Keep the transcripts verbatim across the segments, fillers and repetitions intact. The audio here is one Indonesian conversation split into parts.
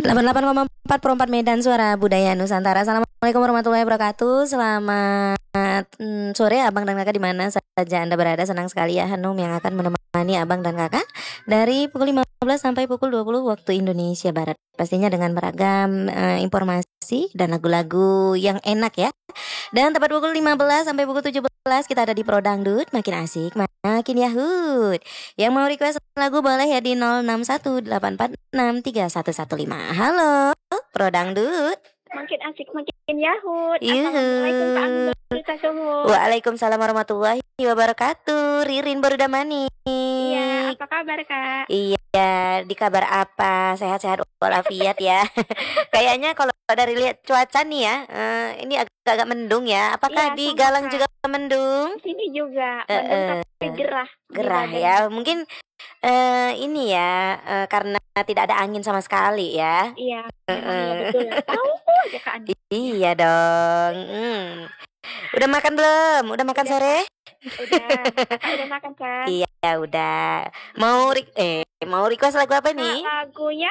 delapan puluh delapan koma empat Pro empat Medan, Suara Budaya Nusantara. Assalamualaikum warahmatullahi wabarakatuh. Selamat mm, sore abang dan kakak di mana saja Anda berada. Senang sekali ya Hanum yang akan menemani abang dan kakak dari pukul lima belas sampai pukul dua puluh waktu Indonesia Barat. Pastinya dengan beragam eh, informasi dan lagu-lagu yang enak ya. Dan tepat pukul lima belas sampai pukul tujuh belas kita ada di Pro Dangdut. Makin asik, makin yahut. Yang mau request lagu boleh ya di nol enam satu delapan empat enam tiga satu satu lima. Halo, Pro Dangdut. Makin asik, makin yahut. Yuhu. Assalamualaikum Kak Anggul. Waalaikumsalam warahmatullahi wabarakatuh. Ririn Barudamani. Iya, apa kabar Kak? Iya, di kabar apa? Sehat-sehat walafiat ya. Kayaknya kalau dari lihat cuaca nih ya, eh, ini agak-agak mendung ya. Apakah Iya, di sama, Galang Kak. juga mendung? Di sini juga Eh, mendung eh. tapi gerah. di Gerah badan. ya. Mungkin eh, ini ya, eh, karena tidak ada angin sama sekali ya. Iya, memang Eh, iya eh. betul. Tahu aja Kak Anggul. Iya dong. Hmm. Udah makan belum? Udah makan Udah. sore? Udah, Kak udah makan kan? Iya udah. Mau re- eh mau request lagu apa Nah, nih? lagunya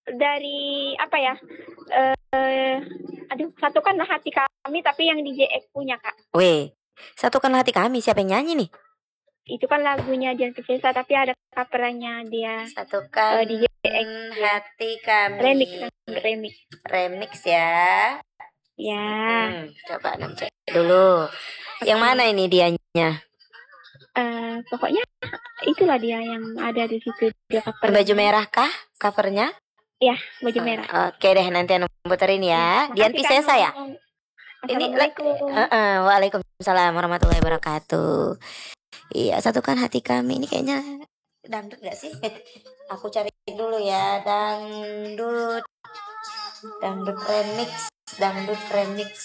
dari apa ya? Eh, aduh, satukanlah hati kami tapi yang D J X punya Kak. Weh, satukan hati kami. Siapa yang nyanyi nih? Itu kan lagunya Dian Piscesa tapi ada covernya dia. Satukan Eh, D J X hati kami. remix remix. Remix ya. Ya. Hmm, coba nanti cek dulu. Yang mana ini dianya? Eh, pokoknya itulah dia yang ada di situ dia cover. Baju merah kah covernya? Ya, baju merah. Oke deh, nanti anu puterin ya. Dian Makasih, Piscesa Kak. ya? Ini Assalamualaikum. Heeh, waalaikumsalam warahmatullahi wabarakatuh. Iya, satukan hati kami. Ini kayaknya dangdut gak sih? Aku cari dulu ya. Dangdut. Dangdut remix. Dangdut remix.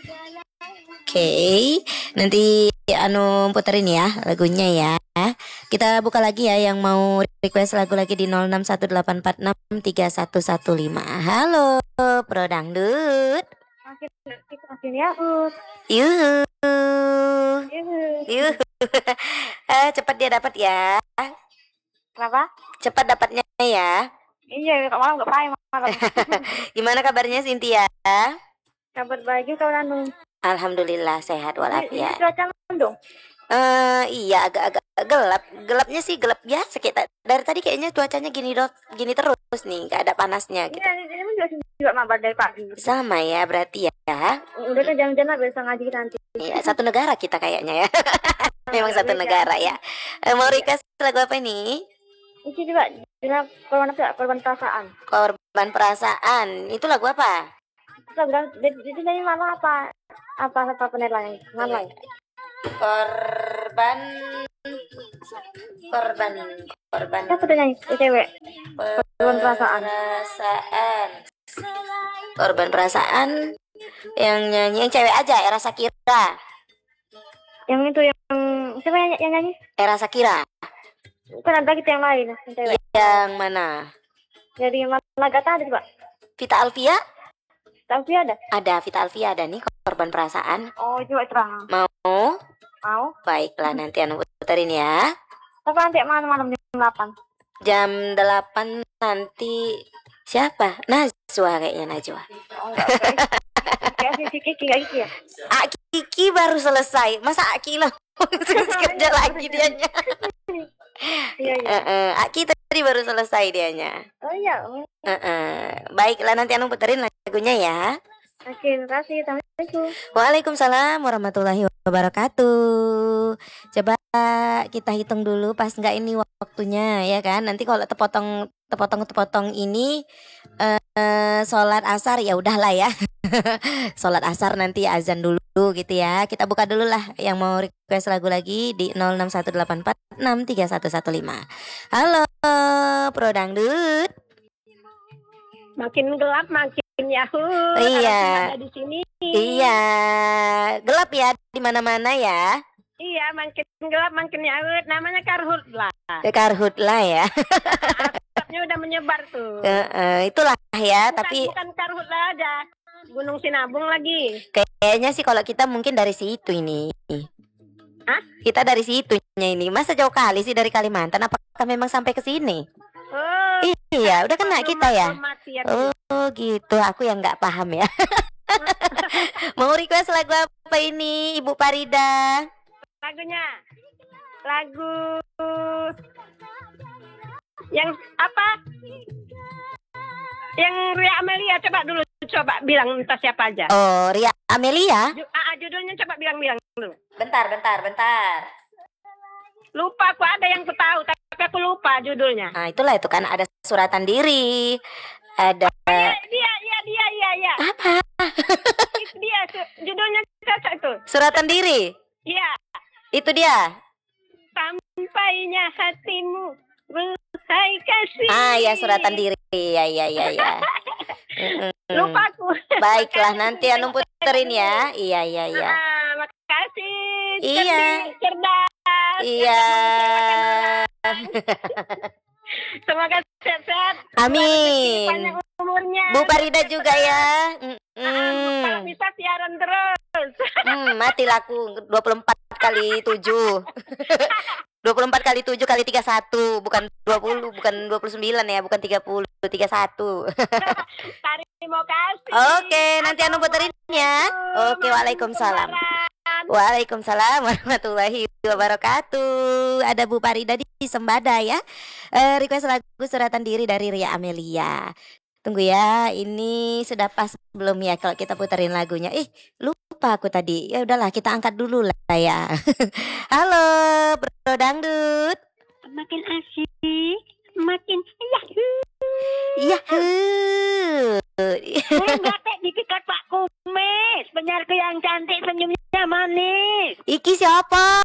Oke, nanti anu puterin ya lagunya ya. Kita buka lagi ya yang mau request lagu lagi di nol enam satu delapan empat enam tiga satu satu lima. Halo, Pro Dangdut. Makin asik, makin yahut. Yuhu. Yuhu. Yuh. Eh, cepat dia dapat ya. Kenapa? Cepat dapatnya ya. Iya, kak malam nggak payah malam. Gimana kabarnya Cynthia? Kabar baik kau Ranu. Alhamdulillah sehat Ini walafiat. cuaca mendung. Eh, iya agak-agak gelap. Gelapnya sih gelap biasa kita. Dari tadi kayaknya cuacanya gini dot, gini terus nih, nggak ada panasnya gitu. Iya, ini juga juga mabar dari pagi. Sama ya berarti ya. Udah kan jangan-jangan besok ngaji nanti. Iya, satu negara kita kayaknya ya. Memang satu Beda. negara ya. Eh, mau request lagu apa ini? Ini juga dia korban apa? Korban perasaan. Korban perasaan. Itu lagu apa? Terus bilang, itu dari mana apa? Apa apa penilaian? Mana? Korban korban korban Siapa tuh nyanyi? Itu cewek. Korban perasaan. perasaan korban perasaan yang nyanyi yang cewek aja, Era Shakira. Yang itu yang siapa yang, yang nyanyi? Era Shakira. Kan ada kita yang lain, yang cewek. Yang mana? Jadi mana gata ada Pak? Vita Alvia? Tapi ada. Ada Vita Alvia ada nih korban perasaan. Oh, coba terang. Mau? Mau? Baiklah nanti anu puterin ya. Tapi nanti malam-malam jam delapan. Jam delapan nanti siapa? Najwa kayaknya Najwa. Oh, enggak. Kayak si si Kiki enggak Kiki ya? Ah, Kiki baru selesai. Masa Aki lah kerja lagi dianya. Iya, iya. Eh, eh, Aki tadi baru selesai dianya. Oh iya. Eh, eh. Baiklah nanti anu puterin lagunya ya. Oke, terima kasih. Assalamualaikum. Waalaikumsalam warahmatullahi wabarakatuh. Coba kita hitung dulu pas nggak ini waktunya ya kan. Nanti kalau terpotong terpotong terpotong ini eh sholat asar ya udahlah ya. Sholat asar nanti azan dulu gitu ya. Kita buka dulu lah yang mau request lagu lagi di nol enam satu delapan empat enam tiga satu satu lima. Halo, Pro Dangdut. Makin gelap makin yahoo. Iya. Ada di sini. Iya, gelap ya di mana-mana ya. Iya, makin gelap makin yahoo. Namanya karhutlah. Karhutlah ya. Asapnya udah menyebar tuh. Eh, eh, itulah ya, Bukan, tapi bukan karhutlah aja. Gunung Sinabung lagi. kayaknya sih kalau kita mungkin dari situ ini. Hah? Kita dari situnya ini. Masa jauh kali sih dari Kalimantan? Apakah memang sampai ke sini? Oh, Iya, udah kena kita ya. mati ya. Oh, Oh gitu, aku yang nggak paham ya. Mau request lagu apa ini, Ibu Farida? Lagunya lagu yang apa? Yang Ria Amelia, coba dulu, coba bilang entah siapa aja. Oh, Ria Amelia. Ju- ah, ah, judulnya coba bilang-bilang dulu. Bentar, bentar, bentar. Lupa aku, ada yang aku tahu tapi aku lupa judulnya. Nah, itulah itu kan ada suratan diri. Ada Iya, dia, iya, dia, iya, iya. apa? Itu dia, su- judulnya cocok itu. Suratan diri. Iya. Itu dia. Sampainya hatimu, wahai kasih. Ah, ya suratan diri. Ya, ya, ya, ya. Mm-mm. Lupa aku. Baiklah, Makasih. nanti Anu puterin ya. Iya, iya, iya. Ah, makasih. Iya. Cerdik, cerdas. Iya. Semoga sehat-sehat. Amin. Panjang umurnya. Bu Farida juga ya. Ah, kalau Mm-mm. bisa siaran terus. Hmm, mati laku dua puluh empat kali tujuh. dua puluh empat kali tujuh kali tiga puluh satu, bukan dua puluh, bukan dua puluh sembilan ya, bukan tiga puluh, tiga puluh satu. Terima kasih. Oke, nanti Anu puterin ya. Oke, waalaikumsalam. Waalaikumsalam warahmatullahi wabarakatuh. Ada Bu Farida di Sembada ya. Eh, request lagu suratan diri dari Ria Amelia. Tunggu ya, ini sudah pas belum ya kalau kita puterin lagunya? Ih, lupa aku tadi. Ya udahlah, kita angkat dulu lah ya. Halo, Bro Dangdut. Makin asik, makin yahoo. Yahoo. Belum gatek dikit kan Pak Kumis, penyiarku yang cantik senyumnya manis. Iki siapa?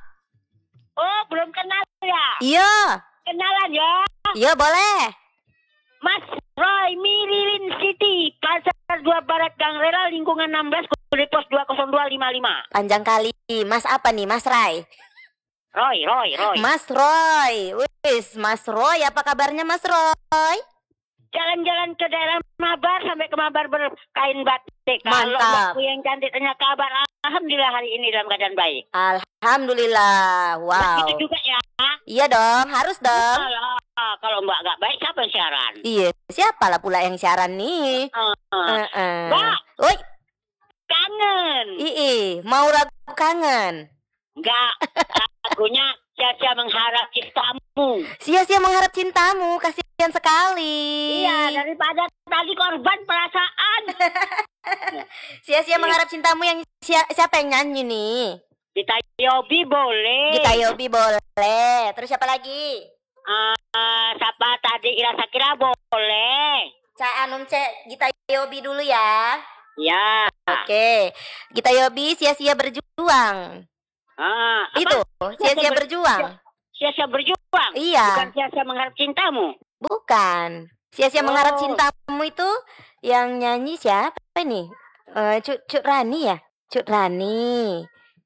Oh, belum kenal ya? Iya, Kenalan ya. iya boleh. Mas Roy Mililin City, Pasar dua Barat Gang Rela, lingkungan enam belas, kode pos dua nol dua lima lima. Panjang kali. Mas apa nih, Mas Rai? Roy, Roy, Roy. Mas Roy. Wis, Mas Roy, apa kabarnya Mas Roy? Jalan-jalan ke daerah Mabar sampai ke Mabar berkain batik. Kalau Mantap. mbakku yang cantik tanya kabar, alhamdulillah hari ini dalam keadaan baik. Alhamdulillah. Wow. Gitu juga ya. Iya dong, harus dong. Kalau, kalau mbak gak baik, siapa yang siaran? Iya, siapalah pula yang siaran nih? Uh, Heeh. Mbak. Woi, kangen. ii, mau lagu kangen? Enggak, lagunya sia-sia mengharap cintamu. Sia-sia mengharap cintamu, kasihan sekali. Iya, daripada tadi korban perasaan. Sia-sia mengharap cintamu yang sia- siapa yang nyanyi nih? Kita Yobi boleh. Gita Yobi boleh. Terus siapa lagi? Ah, siapa tadi Ira Sakira boleh. Ca Anum Cek Gita Yobi dulu ya. Ya. Oke. Gita Yobi sia-sia berjuang. Ah, apa? Itu, sia-sia ber- berjuang. Sia-sia berjuang. Iya. Bukan sia-sia mengharap cintamu. Bukan. Sia-sia Oh. mengharap cintamu itu yang nyanyi siapa ini? Eh, Cut Cut Rani ya? Cut Rani.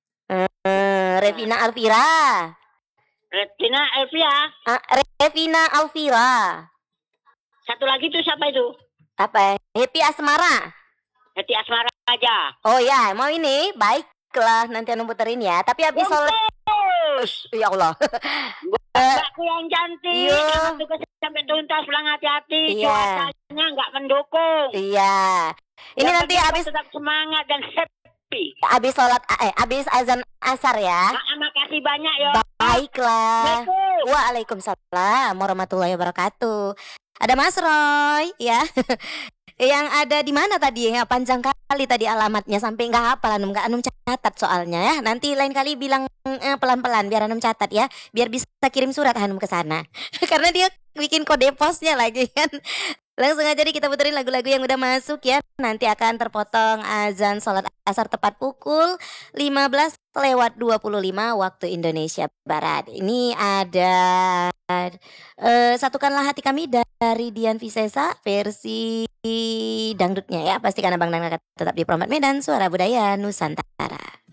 Eh, Revina Alvira. Retina Elvia. Ah, Revina Alvira. Satu lagi tuh siapa itu? Apa? Happy Asmara. Hati Asmara aja. Oh ya, mau ini? Baiklah, nanti Anu puterin ya. Tapi habis sholat. Bungkus. Ya Allah. Mbakku yang cantik. Iya. Jangan tugas sampai tuntas, pulang hati-hati. Iya. Cuacanya nggak mendukung. Iya. Ini Yang nanti penting habis tetap semangat dan happy. habis sholat eh habis azan asar ya. Nah, makasih banyak ya. Baiklah. Assalamualaikum. Waalaikumsalam warahmatullahi wabarakatuh. Ada Mas Roy ya. Yang ada di mana tadi ya? Panjang kali tadi alamatnya sampai nggak hafal Anum, nggak Anum catat soalnya ya. Nanti lain kali bilang eh, pelan-pelan biar Anum catat ya, biar bisa kirim surat Anum ke sana. Karena dia bikin kode posnya lagi kan. Langsung aja deh kita puterin lagu-lagu yang udah masuk ya. Nanti akan terpotong azan sholat asar tepat pukul lima belas lewat dua puluh lima waktu Indonesia Barat. Ini ada eh, Satukanlah Hati Kami dari Dian Visesa versi dangdutnya ya. Pastikan Abang dan Kakak tetap di Prompat Medan, Suara Budaya Nusantara.